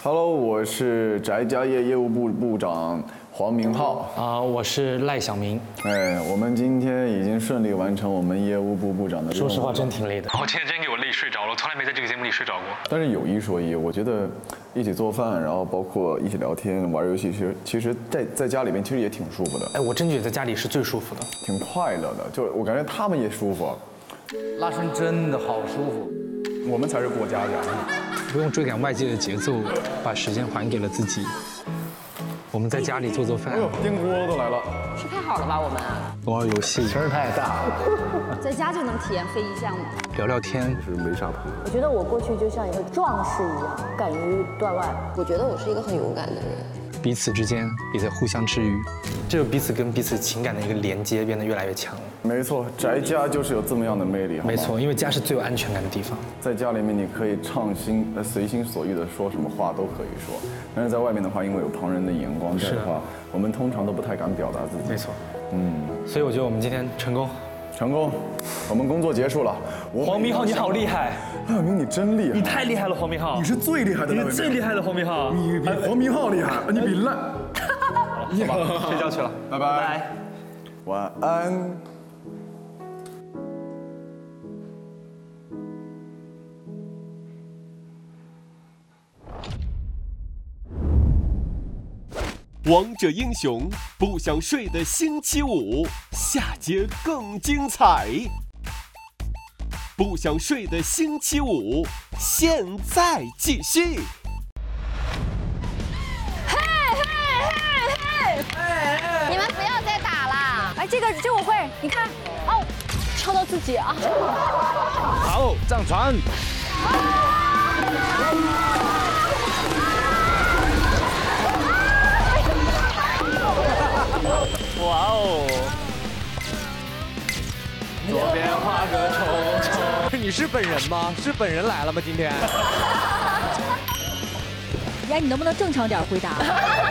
Hello， 我是宅家业务部部长黄明浩。 我是赖小明。 我们今天已经顺利完成我们业务部部长的任务。 说实话，真挺累的。 我今天真给我累睡着了，我从来没在这个节目里睡着过。 但是有一说一，我觉得一起做饭，然后包括一起聊天、玩游戏，其实在家里面其实也挺舒服的。 哎，我真觉得在家里是最舒服的， 挺快乐的，就是我感觉他们也舒服。 拉伸真的好舒服， 我们才是过家家。 不用追赶外界的节奏，把时间还给了自己。我们在家里做做饭。 哎呦，电锅都来了。 吃太好了吧我们？ 玩玩游戏， 声儿太大。 在家就能体验非遗项目。 聊聊天。 是没啥朋友。 我觉得我过去就像一个壮士一样，敢于断腕。 我觉得我是一个很勇敢的人。 彼此之间也在互相治愈， 这个彼此跟彼此情感的一个连接变得越来越强了。 没错，宅家就是有这么样的魅力。 没错，因为家是最有安全感的地方。 在家里面你可以随心所欲的说什么话都可以说，但是在外面的话，因为有旁人的眼光在的话，我们通常都不太敢表达自己。 没错，所以我觉得我们今天成功， 我们工作结束了。 黄明浩你好厉害， 赖小明你真厉害， 你太厉害了，黄明浩， 你是最厉害的， 你是最厉害的黄明浩， 你比黄明浩厉害，你比赖。 好吧，睡觉去了， 拜拜，晚安。 王者英雄不想睡的星期五，下节更精彩。不想睡的星期五，现在继续。 你们不要再打了！哎，这我会，你看，哦，敲到自己啊！ 好，上船。 哇哦！左边画个虫虫。 你是本人吗？是本人来了吗？今天？ 哎，你能不能正常点回答？